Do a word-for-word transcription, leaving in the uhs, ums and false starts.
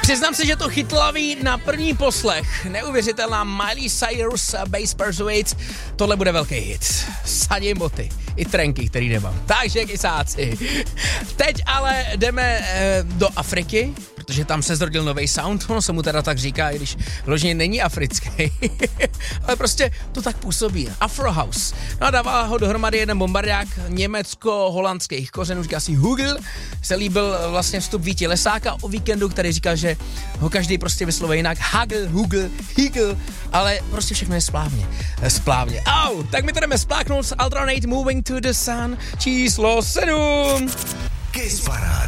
Přiznám se, že to chytlavý na první poslech. Neuvěřitelná Miley Cyrus Bass Persuades. Tohle bude velký hit. Sadím boty. I trenky, který nemám. Takže kysáci. Teď ale jdeme eh, do Afriky, protože tam se zrodil nový sound. Ono se mu teda tak říká, i když vloženě není africký. Ale prostě to tak působí. Afro House. No a dává ho dohromady jeden bombardák německo-holandských kořenů, říká si Hugel. Se líbil vlastně vstup Víti Lesáka o víkendu, který říkal, že ho každý prostě vyslovuje jinak. Hagel, Hugel, Higel, ale prostě všechno je splávně. Splávně. Au, tak my to jdeme spláknout s Alternate Moving to the Sun číslo sedm. Kiss Paráda.